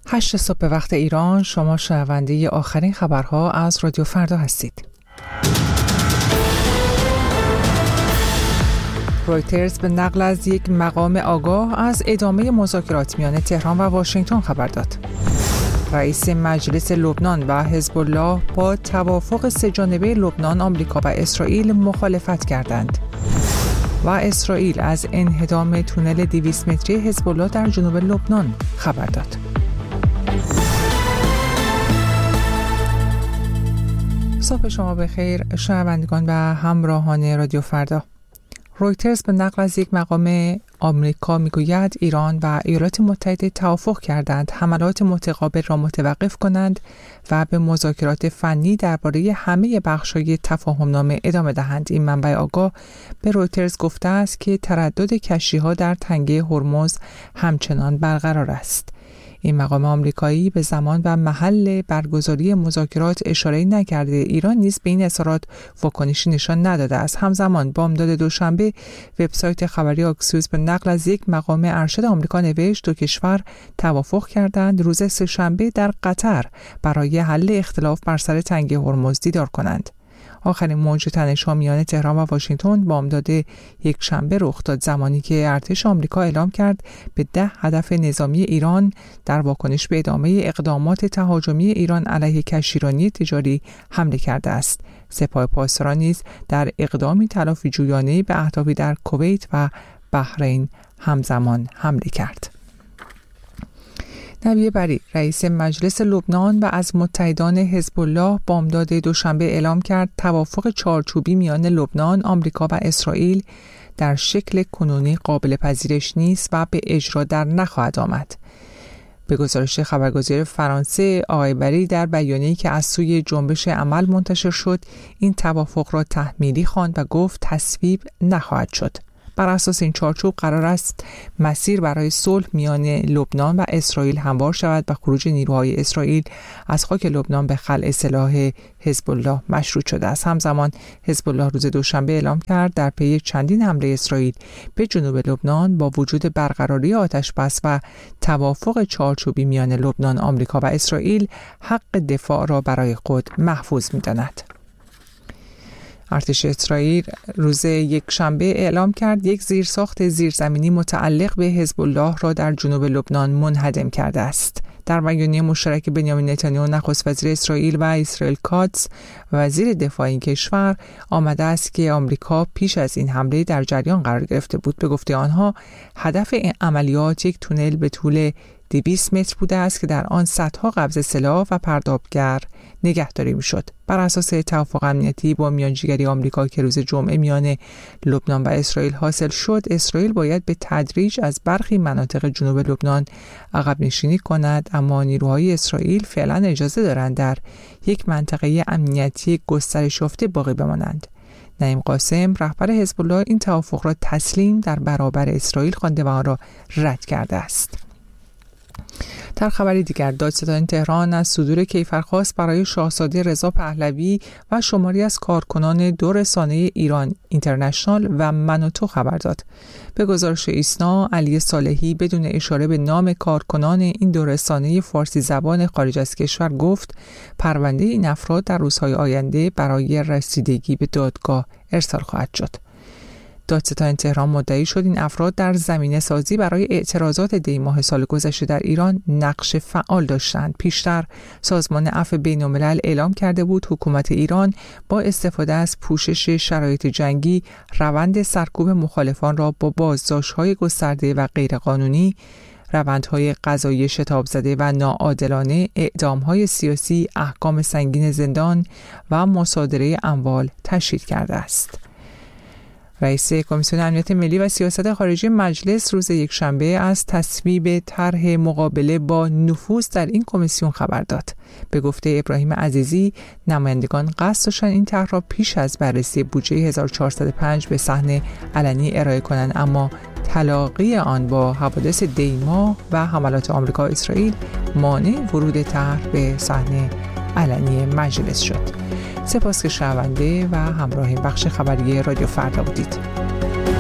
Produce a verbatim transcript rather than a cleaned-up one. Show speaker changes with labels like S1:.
S1: هشت صبح به وقت ایران. شما شنونده آخرین خبرها از رادیو فردا هستید. رویترز به نقل از یک مقام آگاه از ادامه مذاکرات میان تهران و واشنگتن خبر داد. رئیس مجلس لبنان و حزب الله با توافق سه‌جانبه لبنان، آمریکا و اسرائیل مخالفت کردند. و اسرائیل از انهدام تونل دویست متری حزب الله در جنوب لبنان خبر داد. صبح شما بخیر شنوندگان و همراهان رادیو فردا. رویترز به نقل از یک مقام آمریکا میگوید ایران و ایالات متحده توافق کردند حملات متقابل را متوقف کنند و به مذاکرات فنی درباره همه بخش‌های تفاهم‌نامه ادامه دهند. این منبع آگاه به رویترز گفته است که تردد کشتی‌ها در تنگه هرمز همچنان برقرار است. این مقام آمریکایی به زمان و محل برگزاری مذاکرات اشاره نکرده. ایران نیز به این اظهارات واکنشی نشان نداده است. همزمان بامداد دوشنبه وبسایت خبری آکسیوس به نقل از یک مقام ارشد آمریکا نوشت دو کشور توافق کردند روز سه‌شنبه در قطر برای حل اختلاف بر سر تنگه هرمز دیدار کنند. آخرین موج تنش‌ها میان تهران و واشنگتن بامداد یک شنبه رخ داد، زمانی که ارتش آمریکا اعلام کرد به ده هدف نظامی ایران در واکنش به ادامه اقدامات تهاجمی ایران علیه کشتیرانی تجاری حمله کرده است. سپاه پاسداران نیز در اقدامی تلافی جویانه به اهدافی در کویت و بحرین همزمان حمله کرد. نبیه بری رئیس مجلس لبنان و از متحدان حزب الله بامداد دوشنبه اعلام کرد توافق چارچوبی میان لبنان، آمریکا و اسرائیل در شکل کنونی قابل پذیرش نیست و به اجرا در نخواهد آمد. به گزارش خبرگزاری فرانسه، آقای بری در بیانیه‌ای که از سوی جنبش عمل منتشر شد این توافق را تحمیلی خواند و گفت تصویب نخواهد شد. بر اساس این چارچوب قرار است مسیر برای صلح میان لبنان و اسرائیل هموار شود و خروج نیروهای اسرائیل از خاک لبنان به خلع سلاح حزب الله مشروط شده است. همزمان حزب الله روز دوشنبه اعلام کرد در پی چندین حمله اسرائیل به جنوب لبنان با وجود برقراری آتش‌بس و توافق چارچوبی میان لبنان، آمریکا و اسرائیل حق دفاع را برای خود محفوظ می‌داند. ارتش اسرائیل روز یک شنبه اعلام کرد یک زیرساخت زیرزمینی متعلق به حزب الله را در جنوب لبنان منهدم کرده است. در بیانیه مشترک بنیامین نتانیاهو نخست وزیر اسرائیل و اسرائیل کاتس وزیر دفاع این کشور آمده است که آمریکا پیش از این حمله در جریان قرار گرفته بود. به گفته آنها هدف این عملیات یک تونل به طول دویست متر بوده است که در آن صدها قبض سلاح و پردابگر نگهداری میشد. بر اساس توافق امنیتی با میانجیگری آمریکا که روز جمعه میان لبنان و اسرائیل حاصل شد، اسرائیل باید به تدریج از برخی مناطق جنوب لبنان عقب نشینی کند، اما نیروهای اسرائیل فعلا اجازه دارند در یک منطقه امنیتی گسترش یافته باقی بمانند. نعیم قاسم رهبر حزب الله این توافق را تسلیم در برابر اسرائیل خوانده و آن را رد کرده است. در خبری دیگر، دادستان تهران از صدور کیفرخواست برای شاهزاده رضا پهلوی و شماری از کارکنان دو رسانه ایران اینترنشنال و من و تو خبر داد. به گزارش ایسنا، علی صالحی بدون اشاره به نام کارکنان این دو رسانه فارسی زبان خارج از کشور گفت پرونده این افراد در روزهای آینده برای رسیدگی به دادگاه ارسال خواهد شد. دادستان تهران مدعی شد این افراد در زمینه سازی برای اعتراضات دی ماه سال گذشته در ایران نقش فعال داشتند. پیشتر سازمان عفو بین‌الملل اعلام کرده بود حکومت ایران با استفاده از پوشش شرایط جنگی روند سرکوب مخالفان را با بازداشت‌های گسترده و غیرقانونی، روندهای قضایی شتاب زده و ناعادلانه، اعدام‌های سیاسی، احکام سنگین زندان و مصادره اموال تشدید کرده است. رئیس کمیسیون امنیت ملی و سیاست خارجی مجلس روز یکشنبه از تصویب طرح مقابله با نفوذ در این کمیسیون خبر داد. به گفته ابراهیم عزیزی، نمایندگان قصد داشتند این طرح را پیش از بررسی بودجه هزار و چهارصد و پنج به صحن علنی ارائه کنند، اما تلاقی آن با حوادث دیما و حملات آمریکا و اسرائیل مانع ورود طرح به صحن علنی مجلس شد. سپاس که شنونده و همراه بخش خبری رادیو فردا بودید.